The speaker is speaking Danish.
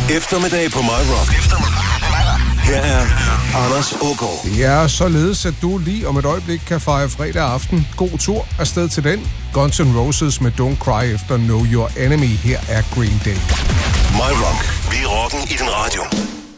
Eftermiddag på My Rock. Her er Anders Ågaard. Det er således, at du lige om et øjeblik kan fejre fredag aften. God tur afsted til den. Guns N' Roses med Don't Cry efter Know Your Enemy. Her er Green Day. My Rock. Vi er rocken i din radio.